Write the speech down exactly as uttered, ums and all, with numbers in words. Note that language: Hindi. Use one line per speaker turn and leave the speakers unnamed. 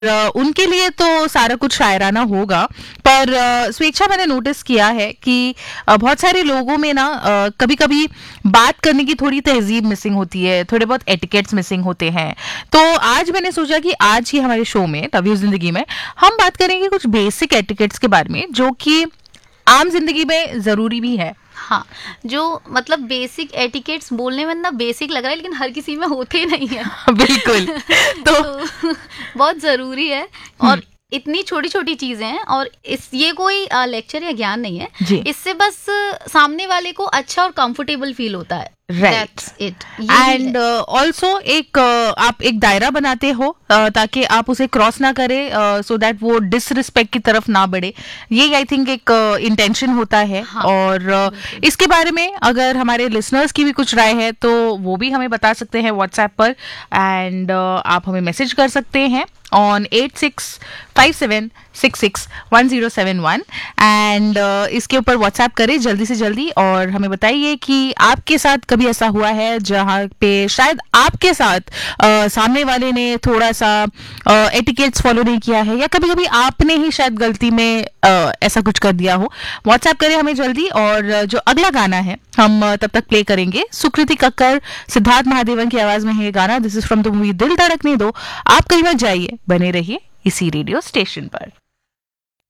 अ, उनके लिए तो सारा कुछ शायराना होगा। पर अ, स्वेच्छा, मैंने नोटिस किया है कि अ, बहुत सारे लोगों में ना कभी कभी बात करने की थोड़ी तहजीब मिसिंग होती है, थोड़े बहुत एटिकेट्स मिसिंग होते हैं। तो आज मैंने सोचा कि आज ही हमारे शो में लव यू जिंदगी में हम बात करेंगे कुछ बेसिक एटिकेट्स के बारे में, जो कि आम जिंदगी में जरूरी भी है।
हाँ, जो मतलब बेसिक एटिकेट्स बोलने में ना बेसिक लग रहा है, लेकिन हर किसी में होते नहीं है।
बिल्कुल। तो,
तो बहुत ज़रूरी है। और इतनी छोटी छोटी चीज़ें हैं, और इस ये कोई लेक्चर या ज्ञान नहीं है,
जी।
इससे बस सामने वाले को अच्छा और कंफर्टेबल फील होता है।
राइट।
इट
एंड ऑल्सो एक uh, आप एक दायरा बनाते हो uh, ताकि आप उसे क्रॉस ना करें, सो दैट वो डिसरिस्पेक्ट की तरफ ना बढ़े। ये आई थिंक एक इंटेंशन uh, होता है।
हाँ,
और uh, इसके बारे में अगर हमारे लिसनर्स की भी कुछ राय है तो वो भी हमें बता सकते हैं व्हाट्सएप पर। एंड uh, आप हमें मैसेज कर सकते हैं on eight six five seven six six one zero seven one. And इसके ऊपर व्हाट्सएप करें जल्दी से जल्दी और हमें बताइए कि आपके साथ कभी ऐसा हुआ है जहाँ पे शायद आपके साथ uh, सामने वाले ने थोड़ा सा एटिकेट्स फॉलो नहीं किया है, या कभी कभी आपने ही शायद गलती में uh, ऐसा कुछ कर दिया हो। व्हाट्सएप करें हमें जल्दी। और uh, जो अगला गाना है हम uh, तब तक प्ले करेंगे सुकृति कक्कर, सिद्धार्थ महादेवन की आवाज में है गाना। This is from the movie दिल धड़कने दो। आप कहीं मत जाइए, बने रहिए इसी रेडियो स्टेशन पर।